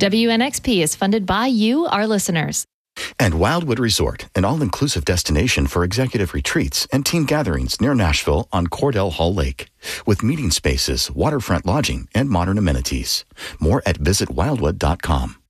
WNXP is funded by you, our listeners. And Wildwood Resort, an all-inclusive destination for executive retreats and team gatherings near Nashville on Cordell Hall Lake, with meeting spaces, waterfront lodging, and modern amenities. More at visitwildwood.com.